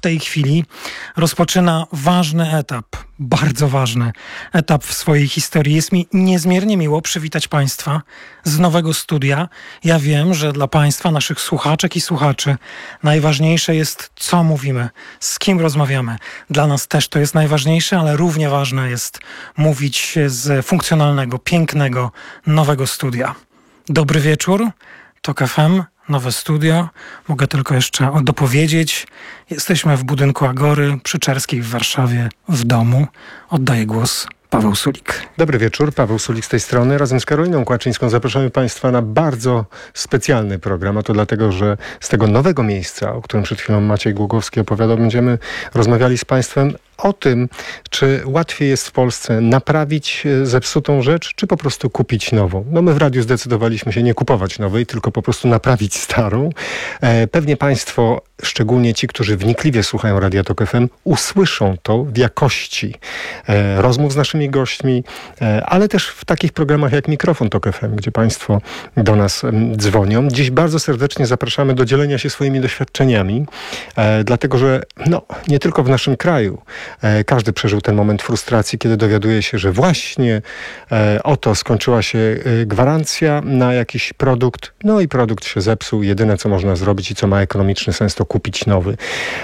tej chwili rozpoczyna ważny etap, bardzo ważny etap w swojej historii. Jest mi niezmiernie miło przywitać Państwa z nowego studia. Ja wiem, że dla Państwa, naszych słuchaczek i słuchaczy, najważniejsze jest, co mówimy, z kim rozmawiamy. Dla nas też to jest najważniejsze, ale równie ważne jest mówić z funkcjonalnego, pięknego, nowego studia. Dobry wieczór, TOK FM, nowe studio. Mogę tylko jeszcze dopowiedzieć. Jesteśmy w budynku Agory przy Czerskiej w Warszawie, w domu. Oddaję głos Paweł Sulik. Dobry wieczór, Paweł Sulik z tej strony. Razem z Karoliną Kłaczyńską zapraszamy Państwa na bardzo specjalny program. A to dlatego, że z tego nowego miejsca, o którym przed chwilą Maciej Głogowski opowiadał, będziemy rozmawiali z Państwem o tym, czy łatwiej jest w Polsce naprawić zepsutą rzecz, czy po prostu kupić nową. No my w radiu zdecydowaliśmy się nie kupować nowej, tylko po prostu naprawić starą. Pewnie Państwo, szczególnie ci, którzy wnikliwie słuchają Radia TOK FM, usłyszą to w jakości rozmów z naszymi gośćmi, ale też w takich programach jak Mikrofon TOK FM, gdzie Państwo do nas dzwonią. Dziś bardzo serdecznie zapraszamy do dzielenia się swoimi doświadczeniami, dlatego że nie tylko w naszym kraju każdy przeżył ten moment frustracji, kiedy dowiaduje się, że właśnie oto skończyła się gwarancja na jakiś produkt, i produkt się zepsuł. Jedyne, co można zrobić i co ma ekonomiczny sens, to kupić nowy.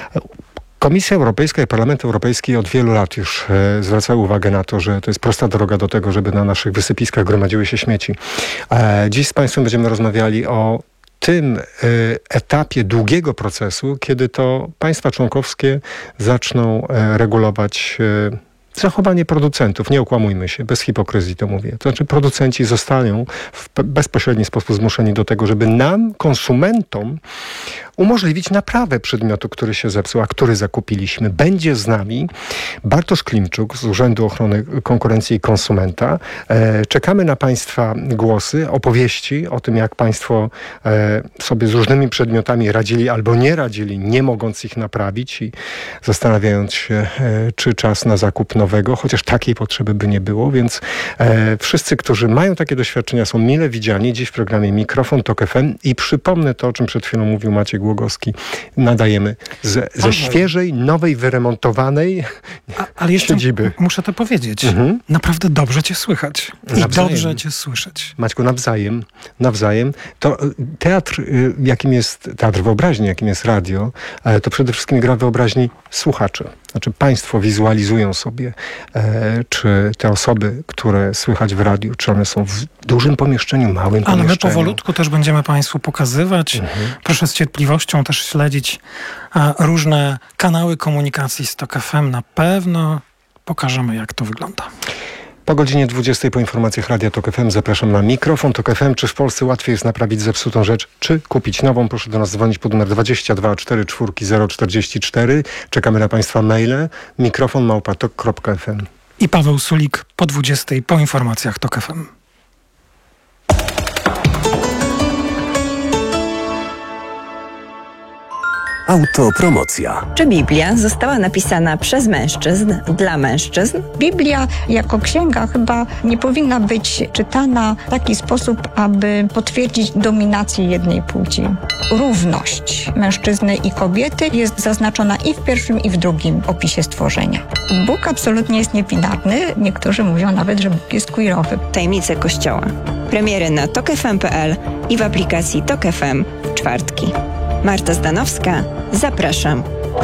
Komisja Europejska i Parlament Europejski od wielu lat już zwracały uwagę na to, że to jest prosta droga do tego, żeby na naszych wysypiskach gromadziły się śmieci. Dziś z Państwem będziemy rozmawiali o tym etapie długiego procesu, kiedy to państwa członkowskie zaczną regulować zachowanie producentów. Nie okłamujmy się, bez hipokryzji to mówię. To znaczy producenci zostaną w bezpośredni sposób zmuszeni do tego, żeby nam, konsumentom, umożliwić naprawę przedmiotu, który się zepsuł, a który zakupiliśmy. Będzie z nami Bartosz Klimczuk z Urzędu Ochrony Konkurencji i Konsumenta. Czekamy na Państwa głosy, opowieści o tym, jak Państwo sobie z różnymi przedmiotami radzili albo nie radzili, nie mogąc ich naprawić i zastanawiając się, czy czas na zakup nowego, chociaż takiej potrzeby by nie było, więc wszyscy, którzy mają takie doświadczenia, są mile widziani dziś w programie Mikrofon TOK FM i przypomnę to, o czym przed chwilą mówił Maciej Głogowski. Nadajemy ze świeżej, nowej, wyremontowanej ale jeszcze siedziby. Muszę to powiedzieć. Naprawdę dobrze Cię słychać. I dobrze Cię słyszeć. Maćku, nawzajem. To teatr, jakim jest teatr wyobraźni, jakim jest radio, to przede wszystkim gra wyobraźni słuchaczy. Znaczy Państwo wizualizują sobie, czy te osoby, które słychać w radiu, czy one są w dużym pomieszczeniu, małym pomieszczeniu. Ale my powolutku też będziemy Państwu pokazywać. Proszę z cierpliwością też śledzić różne kanały komunikacji z TOK FM. Na pewno pokażemy, jak to wygląda. Po godzinie 20 po informacjach Radia TOK FM zapraszam na Mikrofon TOK FM. Czy w Polsce łatwiej jest naprawić zepsutą rzecz, czy kupić nową? Proszę do nas dzwonić pod numer 22 44 044. Czekamy na Państwa maile mikrofon@tok.fm. I Paweł Sulik po 20 po informacjach TOK FM. Autopromocja. Czy Biblia została napisana przez mężczyzn, dla mężczyzn? Biblia jako księga chyba nie powinna być czytana w taki sposób, aby potwierdzić dominację jednej płci. Równość mężczyzny i kobiety jest zaznaczona i w pierwszym, i w drugim opisie stworzenia. Bóg absolutnie jest niebinarny. Niektórzy mówią nawet, że Bóg jest queerowy. Tajemnice Kościoła. Premiery na tokfm.pl i w aplikacji TOK FM w czwartki. Marta Zdanowska, zapraszam.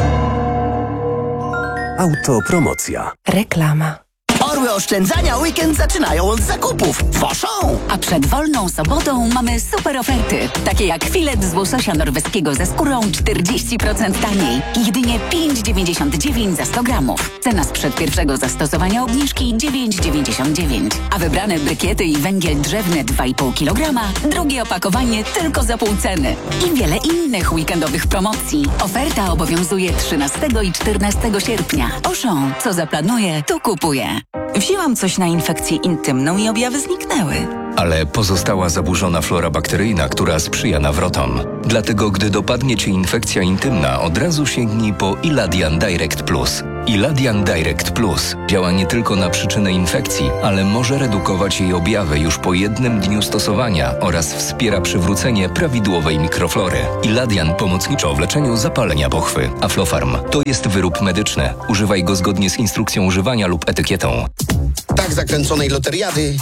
Autopromocja. Reklama. Orły oszczędzania weekend zaczynają od zakupów. Woszą! A przed wolną sobotą mamy super oferty. Takie jak filet z łososia norweskiego ze skórą 40% taniej. Jedynie 5,99 za 100 gramów. Cena sprzed pierwszego zastosowania obniżki 9,99. A wybrane brykiety i węgiel drzewny 2,5 kg. Drugie opakowanie tylko za pół ceny. I wiele innych weekendowych promocji. Oferta obowiązuje 13 i 14 sierpnia. Auchan, co zaplanuje, to kupuje. Wzięłam coś na infekcję intymną i objawy zniknęły. Ale pozostała zaburzona flora bakteryjna, która sprzyja nawrotom. Dlatego, gdy dopadnie Cię infekcja intymna, od razu sięgnij po Iladian Direct Plus. Iladian Direct Plus działa nie tylko na przyczynę infekcji, ale może redukować jej objawy już po jednym dniu stosowania oraz wspiera przywrócenie prawidłowej mikroflory. Iladian pomocniczo w leczeniu zapalenia pochwy. Aflofarm to jest wyrób medyczny. Używaj go zgodnie z instrukcją używania lub etykietą. Tak zakręconej loteriady